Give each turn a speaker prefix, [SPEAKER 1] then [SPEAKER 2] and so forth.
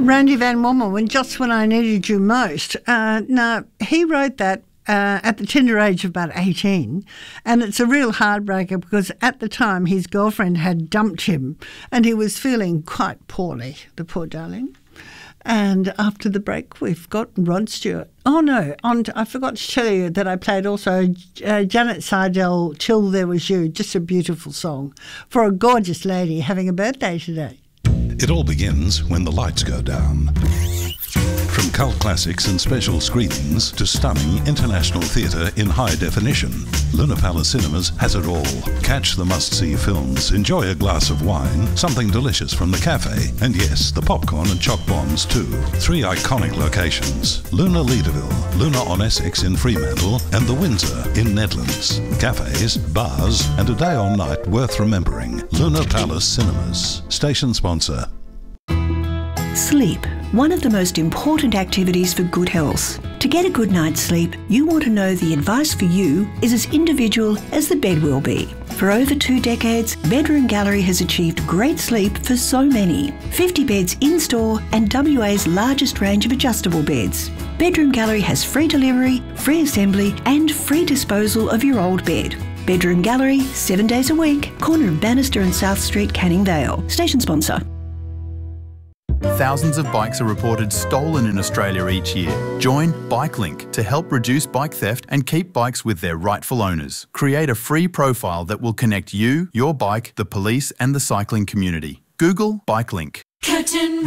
[SPEAKER 1] Randy Van Wommel, Just When I Needed You Most. Now, he wrote that at the tender age of about 18, and it's a real heartbreaker because at the time his girlfriend had dumped him and he was feeling quite poorly, the poor darling. And after the break, we've got Rod Stewart. Oh, no, I forgot to tell you that I played also Janet Seidel, Till There Was You, just a beautiful song for a gorgeous lady having a birthday today.
[SPEAKER 2] It all begins when the lights go down. From cult classics and special screenings to stunning international theatre in high definition, Luna Palace Cinemas has it all. Catch the must-see films, enjoy a glass of wine, something delicious from the cafe, and yes, the popcorn and choc bombs too. 3 iconic locations: Luna Leederville, Luna on Essex in Fremantle, and the Windsor in Nedlands. Cafes, bars, and a day or night worth remembering. Luna Palace Cinemas. Station sponsor.
[SPEAKER 3] Sleep, one of the most important activities for good health. To get a good night's sleep, you want to know the advice for you is as individual as the bed will be. For over 2 decades, Bedroom Gallery has achieved great sleep for so many. 50 beds in-store and WA's largest range of adjustable beds. Bedroom Gallery has free delivery, free assembly and free disposal of your old bed. Bedroom Gallery, 7 days a week, corner of Bannister and South Street, Canning Vale. Station sponsor.
[SPEAKER 4] Thousands of bikes are reported stolen in Australia each year. Join BikeLink to help reduce bike theft and keep bikes with their rightful owners. Create a free profile that will connect you, your bike, the police and the cycling community. Google BikeLink.
[SPEAKER 5] Curtin